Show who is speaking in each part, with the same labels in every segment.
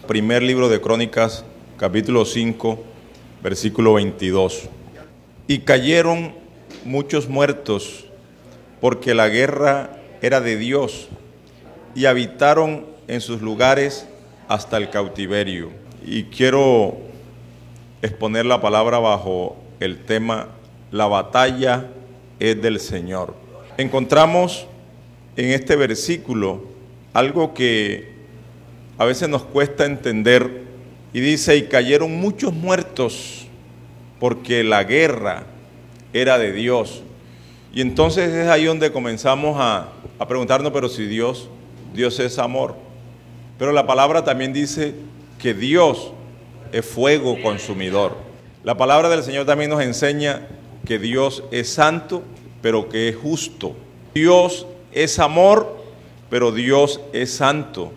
Speaker 1: Primer libro de Crónicas, capítulo 5, versículo 22. Y cayeron muchos muertos, porque la guerra era de Dios, y habitaron en sus lugares hasta el cautiverio. Y quiero exponer la palabra bajo el tema: la batalla es del Señor. Encontramos en este versículo algo que a veces nos cuesta entender, y dice: y cayeron muchos muertos porque la guerra era de Dios. Y entonces es ahí donde comenzamos a preguntarnos, pero si Dios es amor. Pero la palabra también dice que Dios es fuego consumidor. La palabra del Señor también nos enseña que Dios es santo, pero que es justo. Dios es amor, pero Dios es santo.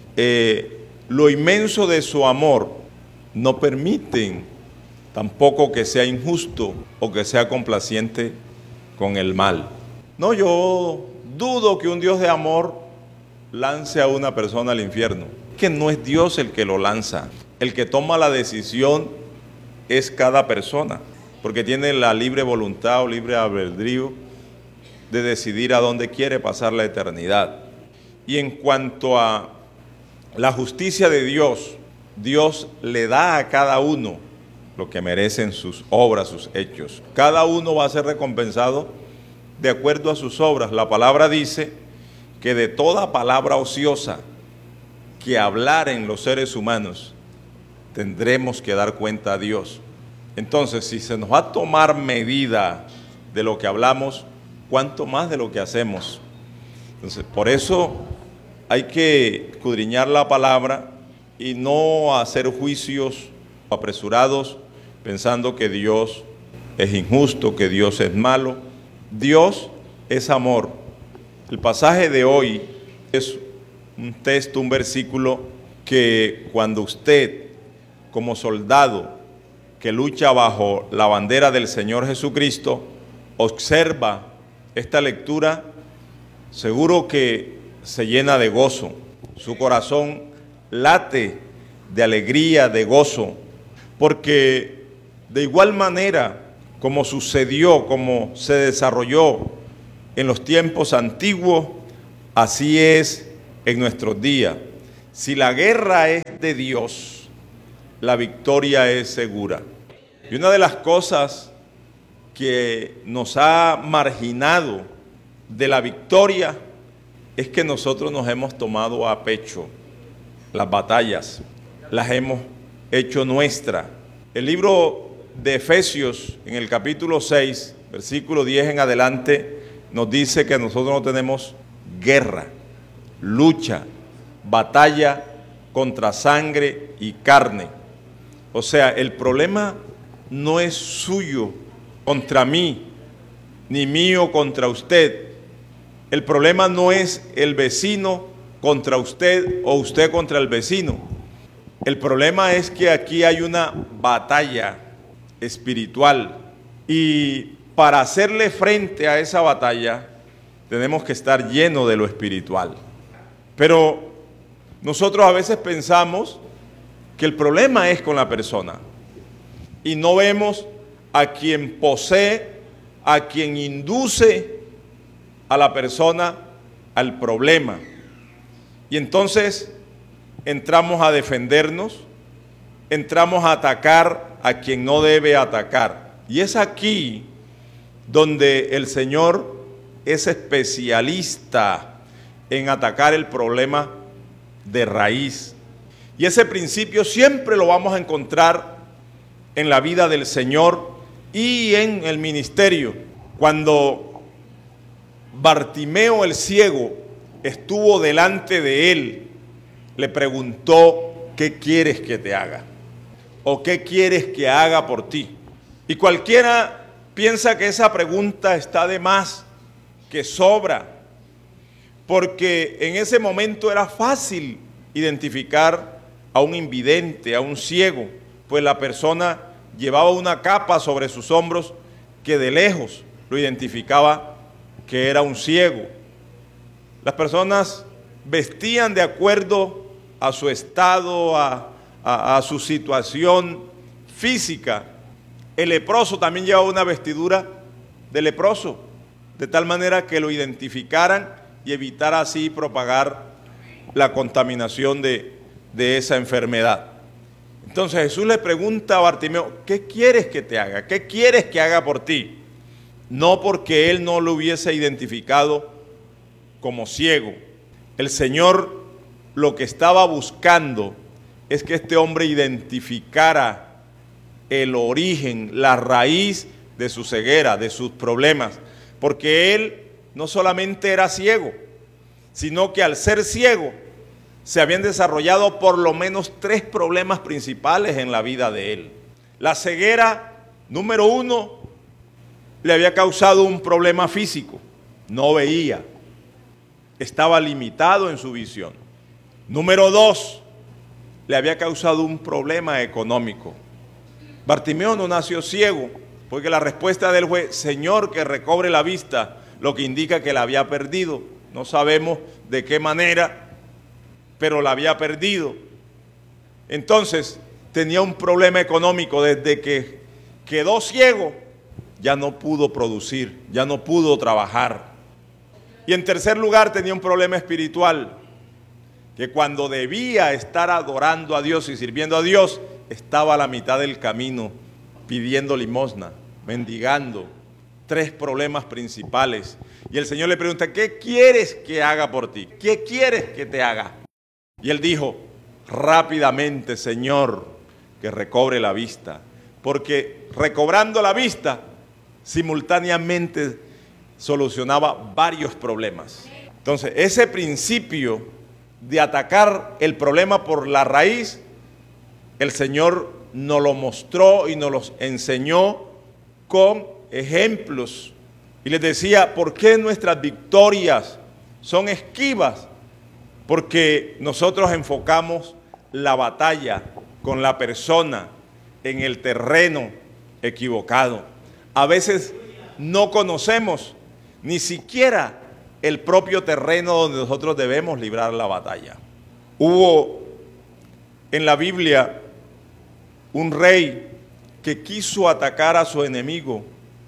Speaker 1: Lo inmenso de su amor no permiten tampoco que sea injusto o que sea complaciente con el mal. No, yo dudo que un Dios de amor lance a una persona al infierno. Que no es Dios el que lo lanza. El que toma la decisión es cada persona, porque tiene la libre voluntad o libre albedrío de decidir a dónde quiere pasar la eternidad. Y en cuanto a la justicia de Dios, Dios le da a cada uno lo que merecen sus obras, sus hechos. Cada uno va a ser recompensado de acuerdo a sus obras. La palabra dice que de toda palabra ociosa que hablaren los seres humanos, tendremos que dar cuenta a Dios. Entonces, si se nos va a tomar medida de lo que hablamos, ¿cuánto más de lo que hacemos? Entonces, por eso hay que escudriñar la palabra y no hacer juicios apresurados pensando que Dios es injusto, que Dios es malo. Dios es amor. El pasaje de hoy es un texto, un versículo que cuando usted, como soldado que lucha bajo la bandera del Señor Jesucristo, observa esta lectura, seguro que se llena de gozo. Su corazón late de alegría, de gozo, porque de igual manera como sucedió, como se desarrolló en los tiempos antiguos, así es en nuestros días. Si la guerra es de Dios, la victoria es segura. Y una de las cosas que nos ha marginado de la victoria es que nosotros nos hemos tomado a pecho las batallas, las hemos hecho nuestra. El libro de Efesios, en el capítulo 6, versículo 10 en adelante, nos dice que nosotros no tenemos guerra, lucha, batalla contra sangre y carne. O sea, el problema no es suyo contra mí, ni mío contra usted. El problema no es el vecino contra usted o usted contra el vecino. El problema es que aquí hay una batalla espiritual, y para hacerle frente a esa batalla tenemos que estar llenos de lo espiritual. Pero nosotros a veces pensamos que el problema es con la persona y no vemos a quien posee, a quien induce a la persona al problema. Y entonces entramos a defendernos, entramos a atacar a quien no debe atacar. Y es aquí donde el Señor es especialista en atacar el problema de raíz. Y ese principio siempre lo vamos a encontrar en la vida del Señor y en el ministerio. Cuando Bartimeo el ciego estuvo delante de él, le preguntó: ¿qué quieres que te haga? ¿O qué quieres que haga por ti? Y cualquiera piensa que esa pregunta está de más, que sobra, porque en ese momento era fácil identificar a un invidente, a un ciego, pues la persona llevaba una capa sobre sus hombros que de lejos lo identificaba que era un ciego. Las personas vestían de acuerdo a su estado, a su situación física. El leproso también llevaba una vestidura de leproso, de tal manera que lo identificaran y evitar así propagar la contaminación de esa enfermedad. Entonces Jesús le pregunta a Bartimeo, ¿qué quieres que te haga? ¿Qué quieres que haga por ti? No porque él no lo hubiese identificado como ciego. El Señor lo que estaba buscando es que este hombre identificara el origen, la raíz de su ceguera, de sus problemas, porque él no solamente era ciego, sino que al ser ciego se habían desarrollado por lo menos 3 problemas principales en la vida de él. La ceguera, número 1, le había causado un problema físico, no veía, estaba limitado en su visión. Número 2, le había causado un problema económico. Bartimeo no nació ciego, porque la respuesta del juez, Señor, que recobre la vista, lo que indica que la había perdido. No sabemos de qué manera, pero la había perdido. Entonces, tenía un problema económico. Desde que quedó ciego, ya no pudo producir, ya no pudo trabajar. Y en tercer lugar, tenía un problema espiritual, que cuando debía estar adorando a Dios y sirviendo a Dios, estaba a la mitad del camino pidiendo limosna, mendigando. 3 problemas principales. Y el Señor le pregunta, ¿qué quieres que haga por ti? ¿Qué quieres que te haga? Y él dijo, rápidamente, Señor, que recobre la vista. Porque recobrando la vista, simultáneamente solucionaba varios problemas. Entonces, ese principio de atacar el problema por la raíz, el Señor nos lo mostró y nos lo enseñó con ejemplos. Y les decía, ¿por qué nuestras victorias son esquivas? Porque nosotros enfocamos la batalla con la persona en el terreno equivocado. A veces no conocemos ni siquiera el propio terreno donde nosotros debemos librar la batalla. Hubo en la Biblia un rey que quiso atacar a su enemigo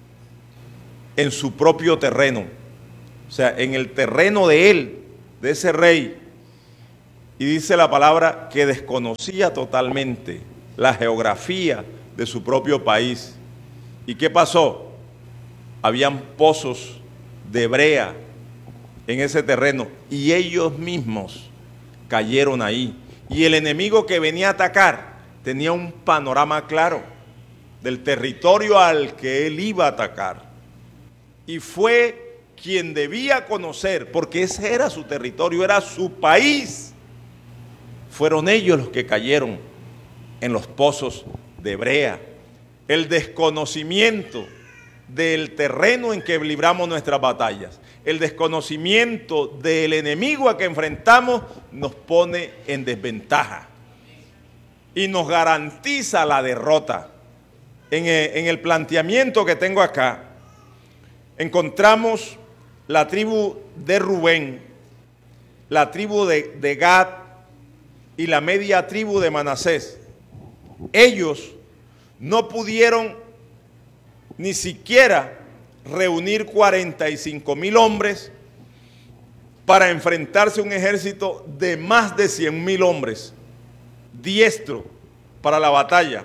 Speaker 1: en su propio terreno, o sea, en el terreno de él, de ese rey. Y dice la palabra que desconocía totalmente la geografía de su propio país. ¿Y qué pasó? Habían pozos de brea en ese terreno y ellos mismos cayeron ahí. Y el enemigo que venía a atacar tenía un panorama claro del territorio al que él iba a atacar. Y fue quien debía conocer, porque ese era su territorio, era su país. Fueron ellos los que cayeron en los pozos de brea. El desconocimiento del terreno en que libramos nuestras batallas, el desconocimiento del enemigo a que enfrentamos nos pone en desventaja y nos garantiza la derrota. En el planteamiento que tengo acá, encontramos la tribu de Rubén, la tribu de Gad y la media tribu de Manasés. Ellos no pudieron ni siquiera reunir 45,000 hombres para enfrentarse a un ejército de más de 100,000 hombres, diestro para la batalla.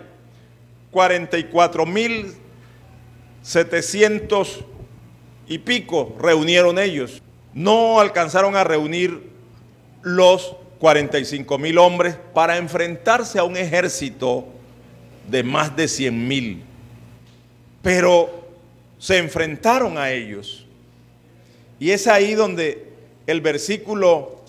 Speaker 1: 44,700 y pico reunieron ellos. No alcanzaron a reunir los 45,000 hombres para enfrentarse a un ejército de más de 100,000. Pero se enfrentaron a ellos. Y es ahí donde el versículo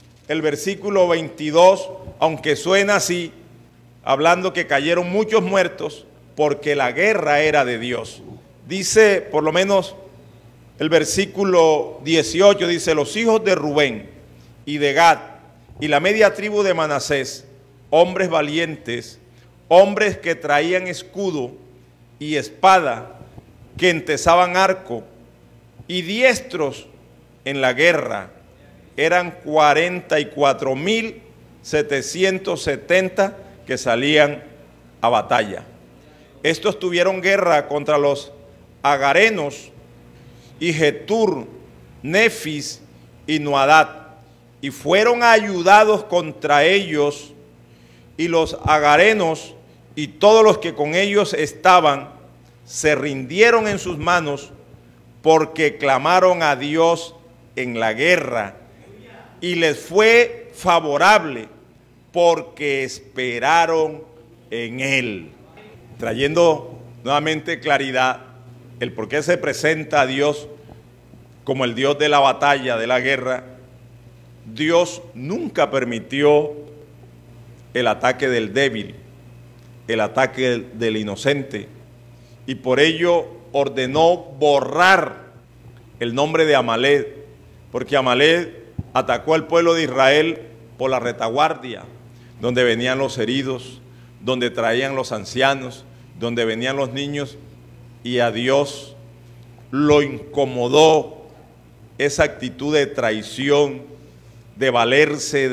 Speaker 1: 22, aunque suena así, hablando que cayeron muchos muertos, porque la guerra era de Dios. Dice, por lo menos, el versículo 18, dice, los hijos de Rubén y de Gad y la media tribu de Manasés, hombres valientes, hombres que traían escudo y espada, que entesaban arco y diestros en la guerra, eran 44,700 770 que salían a batalla. Estos tuvieron guerra contra los agarenos y Getur, Nefis y Noadad, y fueron ayudados contra ellos, y los agarenos y todos los que con ellos estaban se rindieron en sus manos, porque clamaron a Dios en la guerra, y les fue favorable, porque esperaron en Él. Trayendo nuevamente claridad el por qué se presenta a Dios como el Dios de la batalla, de la guerra. Dios nunca permitió el ataque del débil, el ataque del inocente, y por ello ordenó borrar el nombre de Amalek, porque Amalek atacó al pueblo de Israel por la retaguardia, donde venían los heridos, donde traían los ancianos, donde venían los niños, y a Dios lo incomodó esa actitud de traición, de valerse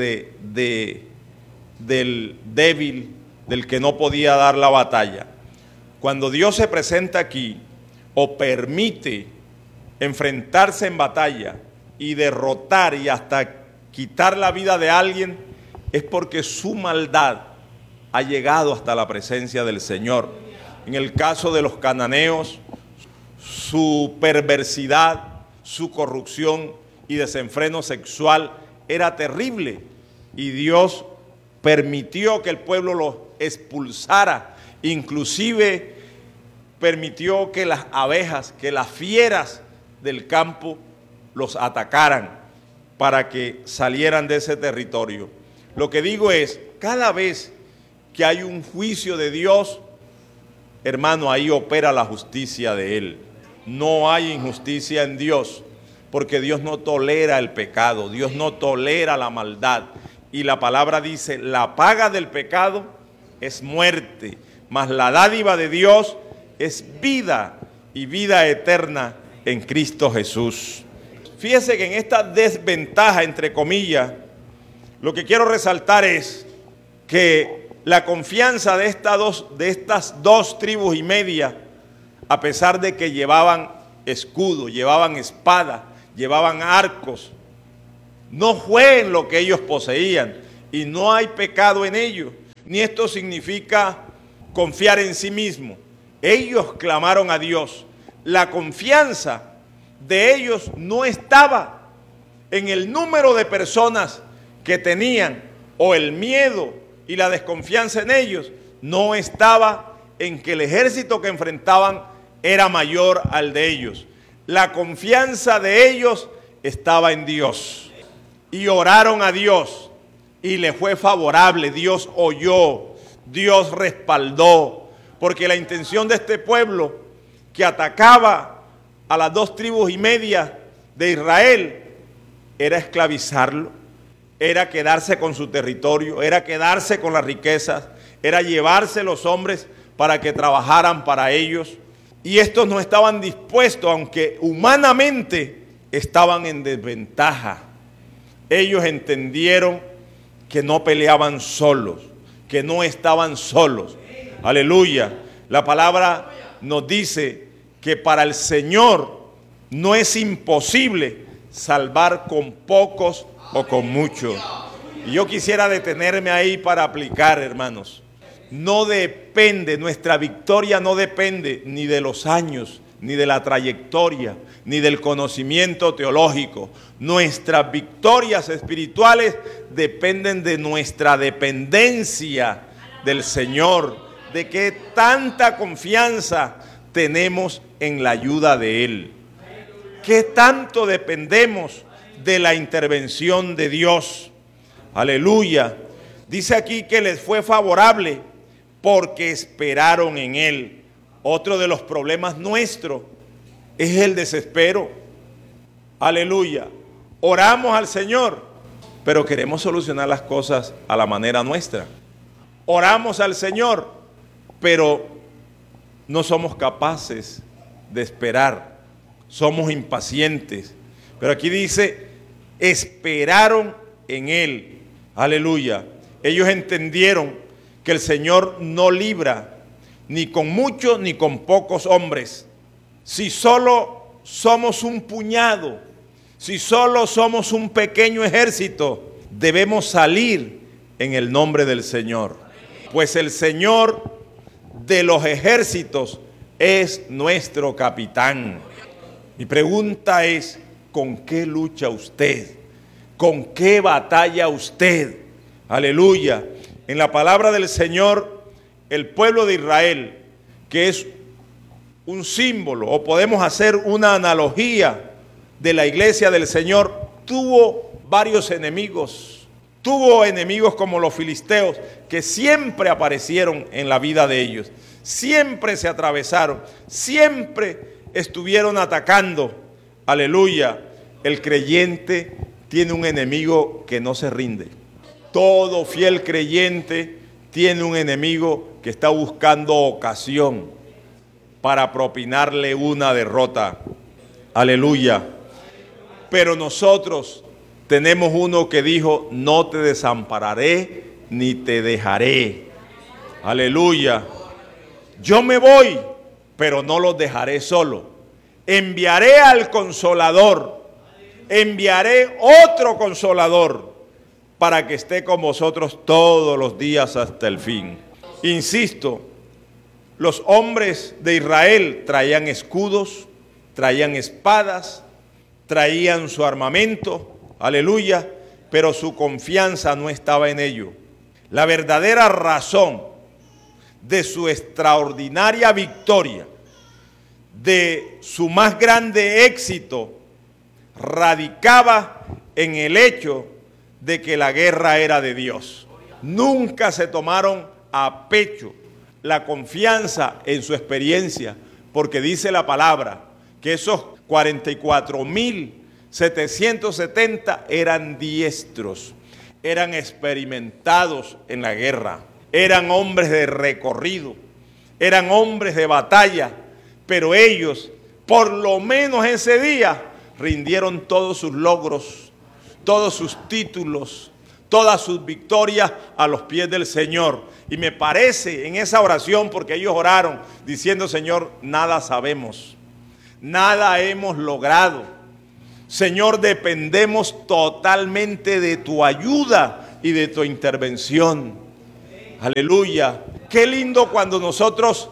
Speaker 1: del débil, del que no podía dar la batalla. Cuando Dios se presenta aquí o permite enfrentarse en batalla y derrotar y hasta quitar la vida de alguien, es porque su maldad ha llegado hasta la presencia del Señor. En el caso de los cananeos, su perversidad, su corrupción y desenfreno sexual era terrible, y Dios permitió que el pueblo los expulsara, inclusive permitió que las abejas, que las fieras del campo los atacaran para que salieran de ese territorio. Lo que digo es, cada vez que hay un juicio de Dios, hermano, ahí opera la justicia de Él. No hay injusticia en Dios, porque Dios no tolera el pecado, Dios no tolera la maldad. Y la palabra dice, la paga del pecado es muerte, mas la dádiva de Dios es vida, y vida eterna en Cristo Jesús. Fíjese que en esta desventaja, entre comillas, lo que quiero resaltar es que la confianza de estas dos tribus y media, a pesar de que llevaban escudo, llevaban espada, llevaban arcos, no fue en lo que ellos poseían, y no hay pecado en ellos, ni esto significa confiar en sí mismo. Ellos clamaron a Dios. La confianza de ellos no estaba en el número de personas que tenían, o el miedo y la desconfianza en ellos no estaba en que el ejército que enfrentaban era mayor al de ellos. La confianza de ellos estaba en Dios, y oraron a Dios y le fue favorable. Dios oyó, Dios respaldó, porque la intención de este pueblo que atacaba a las dos tribus y media de Israel era esclavizarlo, era quedarse con su territorio, era quedarse con las riquezas, era llevarse los hombres para que trabajaran para ellos. Y estos no estaban dispuestos, aunque humanamente estaban en desventaja. Ellos entendieron que no peleaban solos, que no estaban solos. Aleluya. La palabra nos dice que para el Señor no es imposible salvar con pocos o con muchos. Y yo quisiera detenerme ahí para aplicar, hermanos. No depende, nuestra victoria no depende ni de los años, ni de la trayectoria, ni del conocimiento teológico. Nuestras victorias espirituales dependen de nuestra dependencia del Señor, de qué tanta confianza tenemos en la ayuda de Él, qué tanto dependemos de la intervención de Dios. Aleluya. Dice aquí que les fue favorable porque esperaron en Él. Otro de los problemas nuestros es el desespero. Aleluya. Oramos al Señor, pero queremos solucionar las cosas a la manera nuestra. Oramos al Señor, pero no somos capaces de esperar. Somos impacientes. Pero aquí dice, esperaron en Él. Aleluya. Ellos entendieron que el Señor no libra ni con muchos ni con pocos hombres. Si solo somos un puñado, si solo somos un pequeño ejército, debemos salir en el nombre del Señor. Pues el Señor de los ejércitos es nuestro capitán. Mi pregunta es, ¿con qué lucha usted? ¿Con qué batalla usted? Aleluya. En la palabra del Señor, el pueblo de Israel, que es un símbolo, o podemos hacer una analogía de la iglesia del Señor, tuvo varios enemigos. Tuvo enemigos como los filisteos, que siempre aparecieron en la vida de ellos. Siempre se atravesaron, siempre estuvieron atacando. Aleluya. El creyente tiene un enemigo que no se rinde. Todo fiel creyente tiene un enemigo que está buscando ocasión para propinarle una derrota. Aleluya. Pero nosotros tenemos uno que dijo, no te desampararé ni te dejaré. Aleluya. Yo me voy, pero no los dejaré solo. Enviaré al Consolador. Enviaré otro Consolador para que esté con vosotros todos los días hasta el fin. Insisto, los hombres de Israel traían escudos, traían espadas, traían su armamento, aleluya, pero su confianza no estaba en ello. La verdadera razón de su extraordinaria victoria, de su más grande éxito, radicaba en el hecho de que la guerra era de Dios. Nunca se tomaron a pecho la confianza en su experiencia, porque dice la palabra que esos 44.770 eran diestros, eran experimentados en la guerra, eran hombres de recorrido, eran hombres de batalla, pero ellos, por lo menos ese día, rindieron todos sus logros, todos sus títulos, todas sus victorias a los pies del Señor. Y me parece en esa oración, porque ellos oraron diciendo, Señor, nada sabemos, nada hemos logrado. Señor, dependemos totalmente de tu ayuda y de tu intervención. Aleluya. Qué lindo cuando nosotros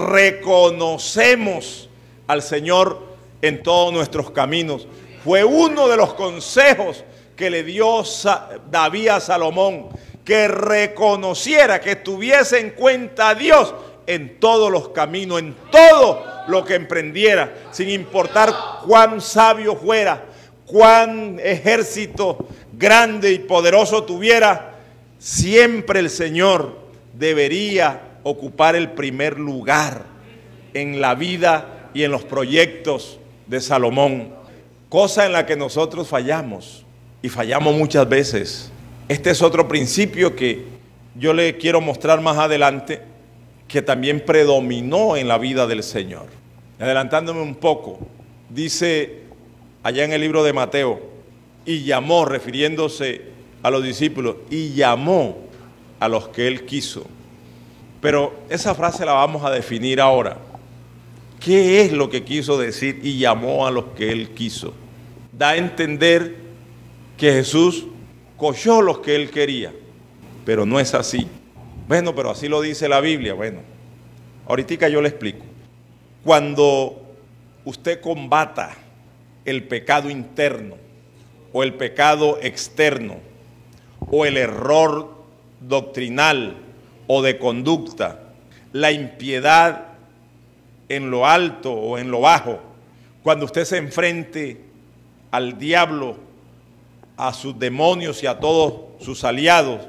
Speaker 1: reconocemos al Señor en todos nuestros caminos. Fue uno de los consejos que le dio David a Salomón, que reconociera, que tuviese en cuenta a Dios en todos los caminos, en todo lo que emprendiera, sin importar cuán sabio fuera, cuán ejército grande y poderoso tuviera, siempre el Señor debería ocupar el primer lugar en la vida y en los proyectos de Salomón, cosa en la que nosotros fallamos, y fallamos muchas veces. Este es otro principio que yo le quiero mostrar más adelante, que también predominó en la vida del Señor. Adelantándome un poco, dice allá en el libro de Mateo, y llamó, refiriéndose a los discípulos, y llamó a los que él quiso. Pero esa frase la vamos a definir ahora. ¿Qué es lo que quiso decir y llamó a los que él quiso? Da a entender que Jesús cogió los que él quería, pero no es así. Bueno, pero así lo dice la Biblia. Bueno, ahorita yo le explico. Cuando usted combata el pecado interno o el pecado externo o el error doctrinal o de conducta, la impiedad en lo alto o en lo bajo, cuando usted se enfrente al diablo, a sus demonios y a todos sus aliados,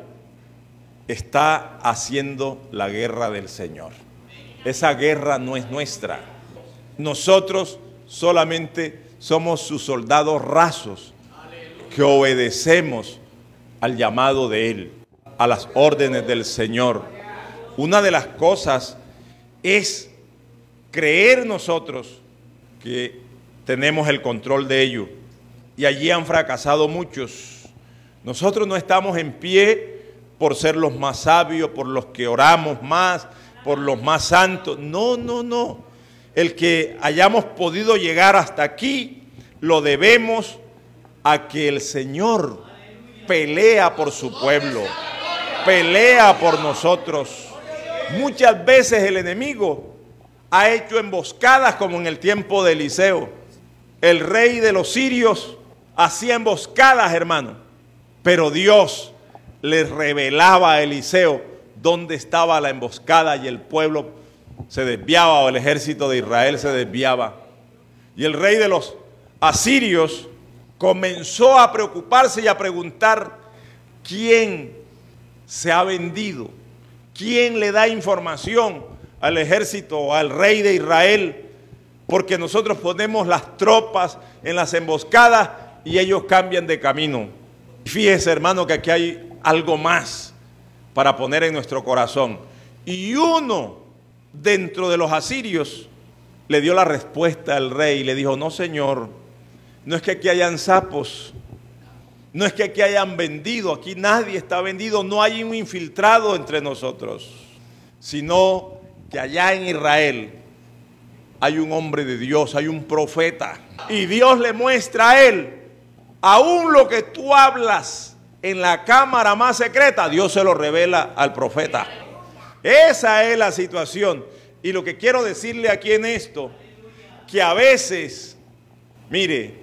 Speaker 1: está haciendo la guerra del Señor. Esa guerra no es nuestra. Nosotros solamente somos sus soldados rasos que obedecemos al llamado de Él, a las órdenes del Señor. Una de las cosas es creer nosotros que tenemos el control de ello, y allí han fracasado muchos. Nosotros no estamos en pie por ser los más sabios, por los que oramos más, por los más santos. No, no, no. El que hayamos podido llegar hasta aquí, lo debemos a que el Señor pelea por su pueblo, pelea por nosotros. Muchas veces el enemigo ha hecho emboscadas como en el tiempo de Eliseo. El rey de los sirios hacía emboscadas, hermano, pero Dios le revelaba a Eliseo dónde estaba la emboscada y el pueblo se desviaba, o el ejército de Israel se desviaba. Y el rey de los asirios comenzó a preocuparse y a preguntar: ¿quién se ha vendido? ¿Quién le da información al ejército o al rey de Israel? Porque nosotros ponemos las tropas en las emboscadas y ellos cambian de camino. Fíjese, hermano, que aquí hay algo más para poner en nuestro corazón. Y uno dentro de los asirios le dio la respuesta al rey y le dijo: no, señor, no es que aquí hayan sapos, no es que aquí hayan vendido, aquí nadie está vendido, no hay un infiltrado entre nosotros, sino que allá en Israel hay un hombre de Dios, hay un profeta, y Dios le muestra a él, aún lo que tú hablas en la cámara más secreta, Dios se lo revela al profeta. Esa es la situación. Y lo que quiero decirle aquí en esto, que a veces, mire,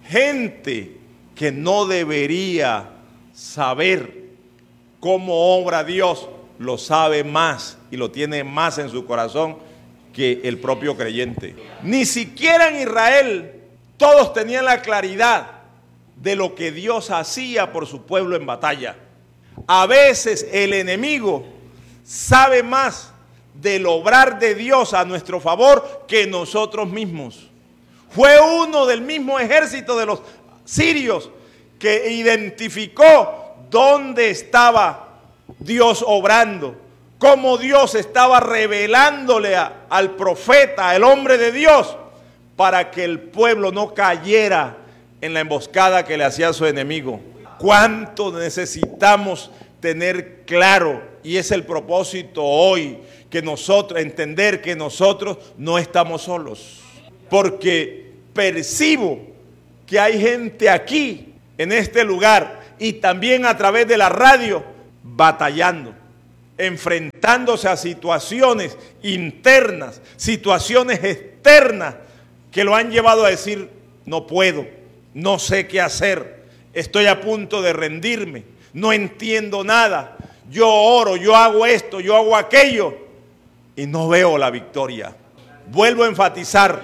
Speaker 1: gente que no debería saber cómo obra Dios, lo sabe más y lo tiene más en su corazón que el propio creyente. Ni siquiera en Israel todos tenían la claridad de lo que Dios hacía por su pueblo en batalla. A veces el enemigo sabe más del obrar de Dios a nuestro favor que nosotros mismos. Fue uno del mismo ejército de los sirios que identificó dónde estaba Dios obrando, cómo Dios estaba revelándole al profeta, al hombre de Dios, para que el pueblo no cayera en la emboscada que le hacía su enemigo. ¿Cuánto necesitamos tener claro? Y es el propósito hoy, que nosotros, entender que nosotros no estamos solos. Porque percibo que hay gente aquí, en este lugar, y también a través de la radio, batallando, enfrentándose a situaciones internas, situaciones externas, que lo han llevado a decir: no puedo, no sé qué hacer, estoy a punto de rendirme, no entiendo nada, yo oro, yo hago esto, yo hago aquello, y no veo la victoria. Vuelvo a enfatizar,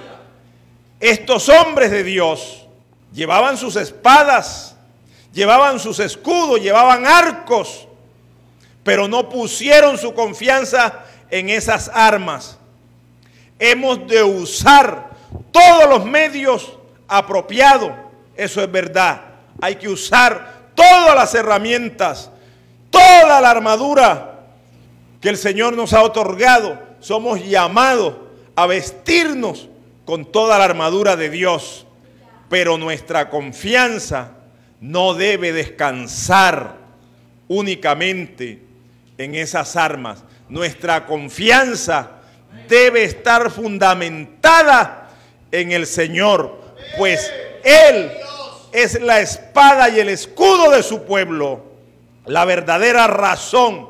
Speaker 1: estos hombres de Dios llevaban sus espadas, llevaban sus escudos, llevaban arcos, pero no pusieron su confianza en esas armas. Hemos de usar todos los medios apropiados, eso es verdad. Hay que usar todas las herramientas, toda la armadura que el Señor nos ha otorgado. Somos llamados a vestirnos con toda la armadura de Dios, pero nuestra confianza no debe descansar únicamente en esas armas. Nuestra confianza debe estar fundamentada en el Señor, pues Él es la espada y el escudo de su pueblo. La verdadera razón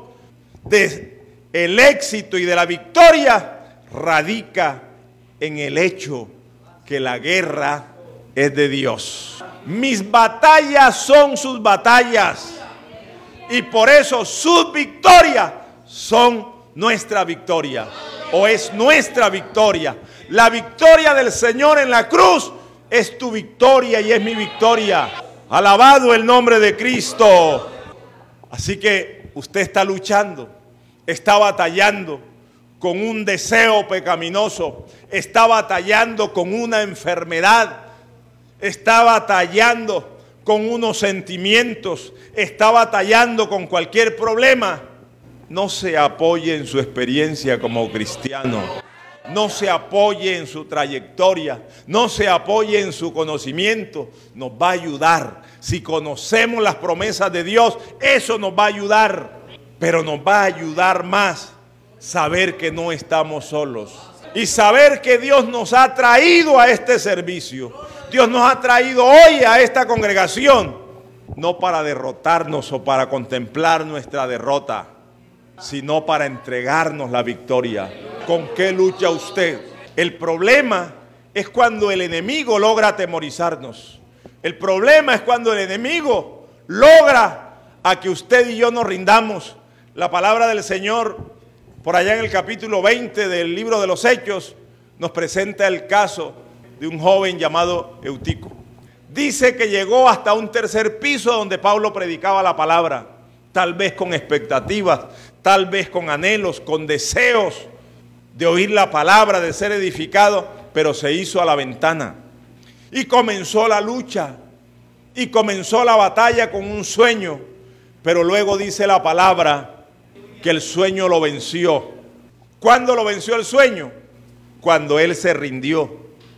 Speaker 1: del éxito y de la victoria radica en el hecho que la guerra es de Dios. Mis batallas son sus batallas, y por eso sus victorias son nuestra victoria, o es nuestra victoria. La victoria del Señor en la cruz es tu victoria y es mi victoria. Alabado el nombre de Cristo. Así que usted está luchando, está batallando con un deseo pecaminoso, está batallando con una enfermedad, está batallando con unos sentimientos, está batallando con cualquier problema. No se apoye en su experiencia como cristiano, no se apoye en su trayectoria, no se apoye en su conocimiento. Nos va a ayudar. Si conocemos las promesas de Dios, eso nos va a ayudar. Pero nos va a ayudar más saber que no estamos solos. Y saber que Dios nos ha traído a este servicio. Dios nos ha traído hoy a esta congregación. No para derrotarnos o para contemplar nuestra derrota, sino para entregarnos la victoria. ¿Con qué lucha usted? El problema es cuando el enemigo logra atemorizarnos. El problema es cuando el enemigo logra a que usted y yo nos rindamos. La palabra del Señor, por allá en el capítulo 20 del libro de los Hechos, nos presenta el caso de un joven llamado Eutico. Dice que llegó hasta un tercer piso donde Pablo predicaba la palabra, tal vez con expectativas, tal vez con anhelos, con deseos de oír la palabra, de ser edificado, pero se hizo a la ventana. Y comenzó la lucha, y comenzó la batalla con un sueño, pero luego dice la palabra que el sueño lo venció. ¿Cuándo lo venció el sueño? Cuando él se rindió.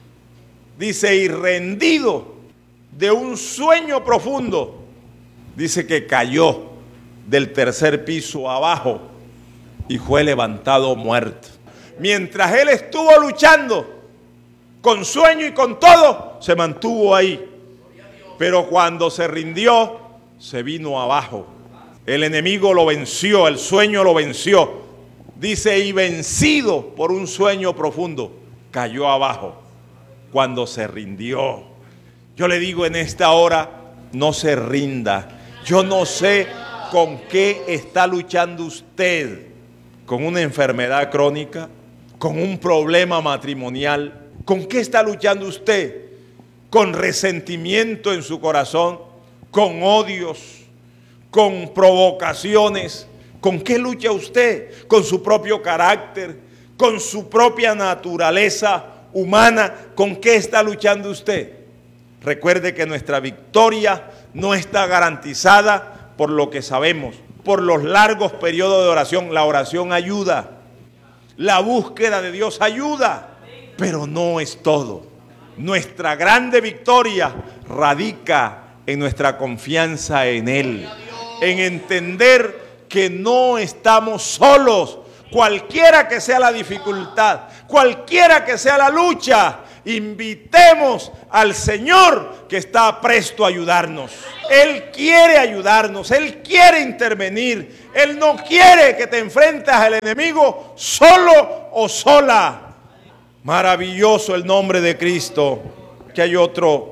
Speaker 1: Dice, y rendido de un sueño profundo, dice que cayó del tercer piso abajo y fue levantado muerto. Mientras él estuvo luchando con sueño y con todo, se mantuvo ahí. Pero cuando se rindió, se vino abajo. El enemigo lo venció, el sueño lo venció. Dice, y vencido por un sueño profundo, cayó abajo cuando se rindió. Yo le digo en esta hora, no se rinda. Yo no sé con qué está luchando usted. ¿Con una enfermedad crónica? ¿Con un problema matrimonial? ¿Con qué está luchando usted? ¿Con resentimiento en su corazón? ¿Con odios? ¿Con provocaciones? ¿Con qué lucha usted? ¿Con su propio carácter? ¿Con su propia naturaleza humana? ¿Con qué está luchando usted? Recuerde que nuestra victoria no está garantizada por lo que sabemos, por los largos periodos de oración. La oración ayuda, la búsqueda de Dios ayuda, pero no es todo. Nuestra grande victoria radica en nuestra confianza en Él, en entender que no estamos solos. Cualquiera que sea la dificultad, cualquiera que sea la lucha, invitemos al Señor que está presto a ayudarnos. Él quiere ayudarnos, Él quiere intervenir. Él no quiere que te enfrentes al enemigo solo o sola. Maravilloso el nombre de Cristo. Que hay otro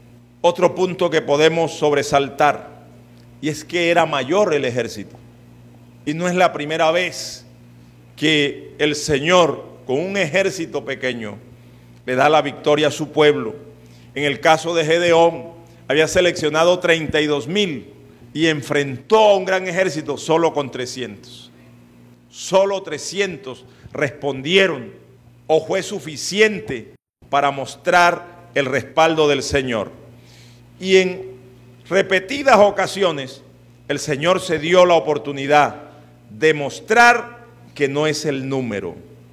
Speaker 1: punto que podemos sobresaltar, y es que era mayor el ejército. Y no es la primera vez que el Señor, con un ejército pequeño, le da la victoria a su pueblo. En el caso de Gedeón, había seleccionado 32,000 y enfrentó a un gran ejército solo con 300. Solo 300 respondieron, o fue suficiente para mostrar el respaldo del Señor. Y en repetidas ocasiones, el Señor se dio la oportunidad de mostrar que no es el número.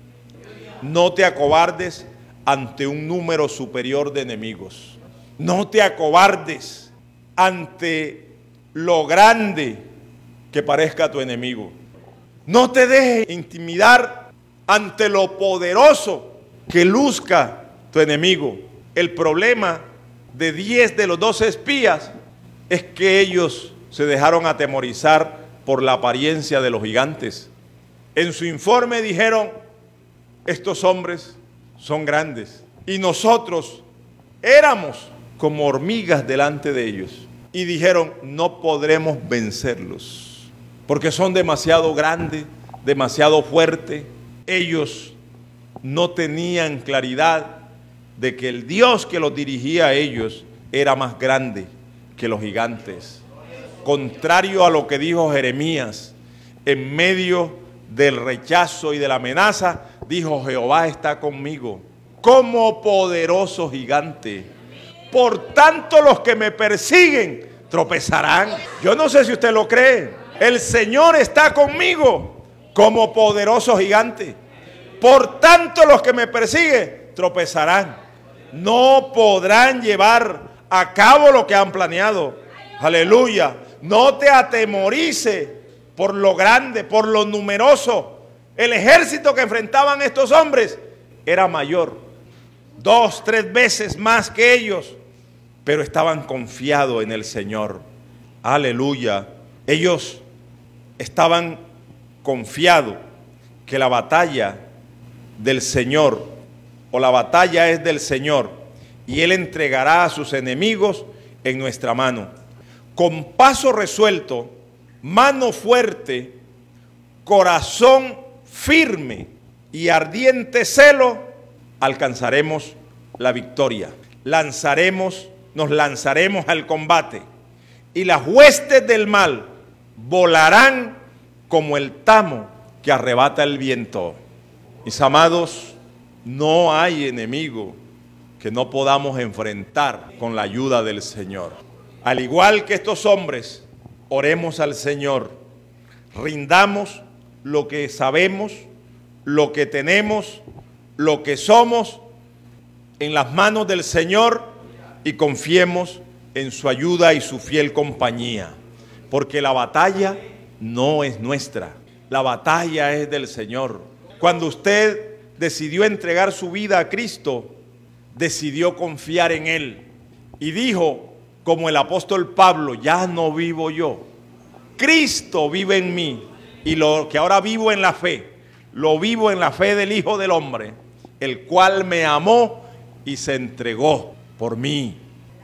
Speaker 1: No te acobardes ante un número superior de enemigos. No te acobardes ante lo grande que parezca tu enemigo. No te dejes intimidar ante lo poderoso que luzca tu enemigo. El problema de 10 de los 12 espías es que ellos se dejaron atemorizar por la apariencia de los gigantes. En su informe dijeron, estos hombres son grandes y nosotros éramos como hormigas delante de ellos. Y dijeron, no podremos vencerlos porque son demasiado grandes, demasiado fuertes. Ellos no tenían claridad de que el Dios que los dirigía a ellos era más grande que los gigantes. Contrario a lo que dijo Jeremías, en medio del rechazo y de la amenaza, dijo, Jehová está conmigo como poderoso gigante. Por tanto, los que me persiguen tropezarán. Yo no sé si usted lo cree. El Señor está conmigo como poderoso gigante. Por tanto, los que me persiguen tropezarán. No podrán llevar a cabo lo que han planeado. Aleluya. No te atemorice por lo grande, por lo numeroso. El ejército que enfrentaban estos hombres era mayor, 2, 3 veces más que ellos, pero estaban confiados en el Señor. Aleluya. Ellos estaban confiados que la batalla del Señor, o la batalla es del Señor, y Él entregará a sus enemigos en nuestra mano. Con paso resuelto, mano fuerte, corazón firme y ardiente celo, alcanzaremos la victoria. Nos lanzaremos al combate, y las huestes del mal volarán como el tamo que arrebata el viento. Mis amados, no hay enemigo que no podamos enfrentar con la ayuda del Señor. Al igual que estos hombres, oremos al Señor, rindamos lo que sabemos, lo que tenemos, lo que somos en las manos del Señor y confiemos en su ayuda y su fiel compañía, porque la batalla no es nuestra, la batalla es del Señor. Cuando usted decidió entregar su vida a Cristo, decidió confiar en Él y dijo, como el apóstol Pablo, ya no vivo yo, Cristo vive en mí, y lo que ahora vivo en la fe, lo vivo en la fe del Hijo del Hombre, el cual me amó y se entregó por mí.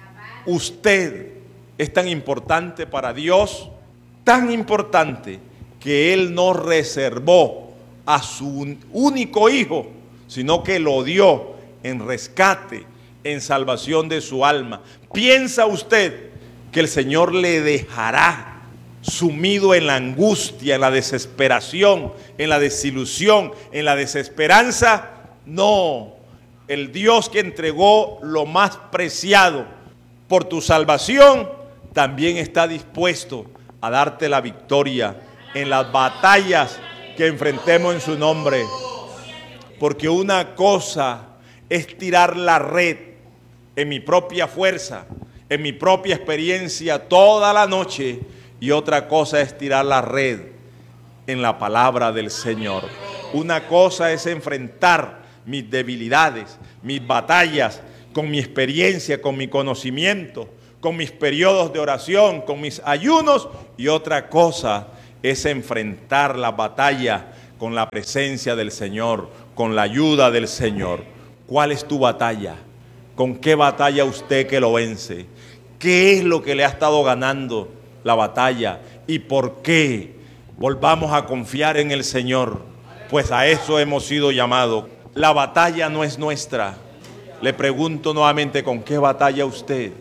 Speaker 1: Usted es tan importante para Dios, tan importante, que Él no reservó a su único Hijo, sino que lo dio en rescate, en salvación de su alma. ¿Piensa usted que el Señor le dejará sumido en la angustia, en la desesperación, en la desilusión, en la desesperanza? No, el Dios que entregó lo más preciado por tu salvación, también está dispuesto a darte la victoria en las batallas que enfrentemos en su nombre. Porque una cosa es tirar la red en mi propia fuerza, en mi propia experiencia toda la noche, y otra cosa es tirar la red en la palabra del Señor. Una cosa es enfrentar mis debilidades, mis batallas, con mi experiencia, con mi conocimiento, con mis periodos de oración, con mis ayunos, y otra cosa es enfrentar la batalla con la presencia del Señor, con la ayuda del Señor. ¿Cuál es tu batalla? ¿Con qué batalla usted que lo vence? ¿Qué es lo que le ha estado ganando la batalla? ¿Y por qué? Volvamos a confiar en el Señor, pues a eso hemos sido llamados. La batalla no es nuestra. Le pregunto nuevamente, ¿con qué batalla usted?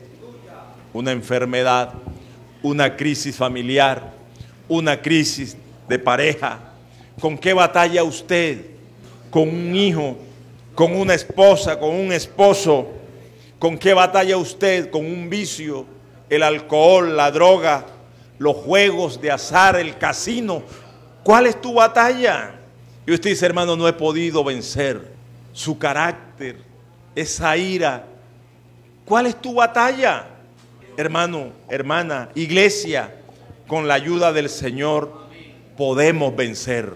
Speaker 1: Una enfermedad, una crisis familiar, una crisis de pareja. ¿Con qué batalla usted? ¿Con un hijo? ¿Con una esposa? ¿Con un esposo? ¿Con qué batalla usted? ¿Con un vicio? El alcohol, la droga, los juegos de azar, el casino. ¿Cuál es tu batalla? Y usted dice, hermano, no he podido vencer su carácter, esa ira. ¿Cuál es tu batalla? Hermano, hermana, iglesia, con la ayuda del Señor podemos vencer.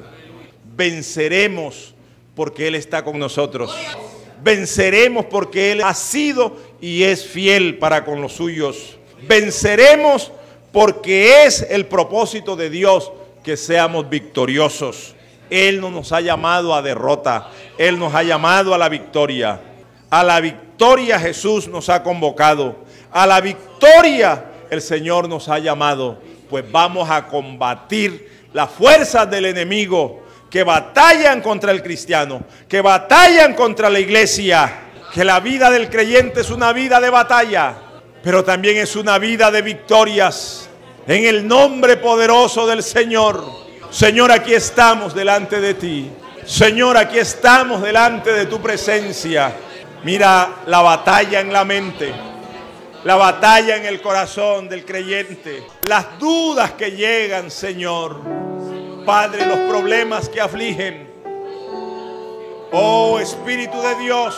Speaker 1: Venceremos porque Él está con nosotros. Venceremos porque Él ha sido y es fiel para con los suyos. Venceremos porque es el propósito de Dios que seamos victoriosos. Él no nos ha llamado a derrota, Él nos ha llamado a la victoria. A la victoria Jesús nos ha convocado. A la victoria el Señor nos ha llamado. Pues vamos a combatir las fuerzas del enemigo que batallan contra el cristiano, que batallan contra la iglesia. Que la vida del creyente es una vida de batalla, pero también es una vida de victorias. En el nombre poderoso del Señor. Señor, aquí estamos delante de ti. Señor, aquí estamos delante de tu presencia. Mira la batalla en la mente, la batalla en el corazón del creyente, las dudas que llegan, Señor. Padre, los problemas que afligen. Oh Espíritu de Dios,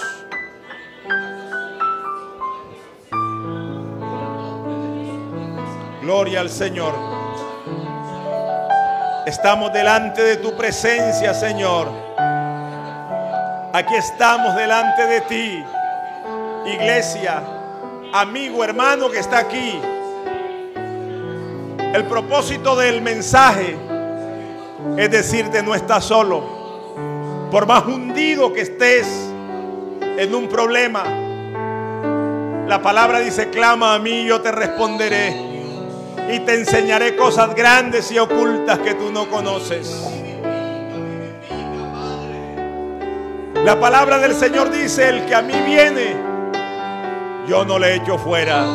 Speaker 1: gloria al Señor. Estamos delante de tu presencia, Señor. Aquí estamos delante de ti, iglesia, amigo, hermano que está aquí. El propósito del mensaje es decirte: no estás solo. Por más hundido que estés en un problema, la palabra dice: clama a mí y yo te responderé y te enseñaré cosas grandes y ocultas que tú no conoces. La palabra del Señor dice: el que a mí viene, yo no le echo fuera.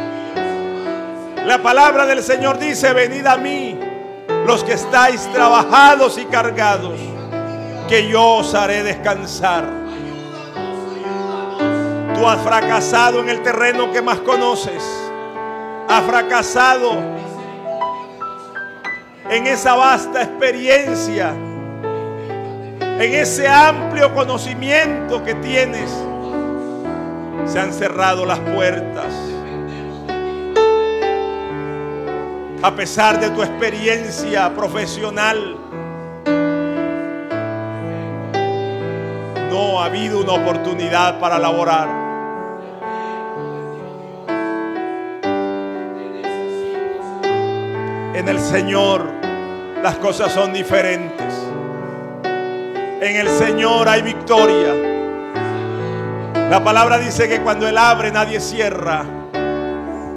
Speaker 1: La palabra del Señor dice: venid a mí, los que estáis trabajados y cargados, que yo os haré descansar. Tú has fracasado en el terreno que más conoces. Has fracasado en esa vasta experiencia, en ese amplio conocimiento que tienes. Se han cerrado las puertas. A pesar de tu experiencia profesional, no ha habido una oportunidad para laborar. En el Señor las cosas son diferentes. En el Señor hay victoria. La palabra dice que cuando Él abre, nadie cierra.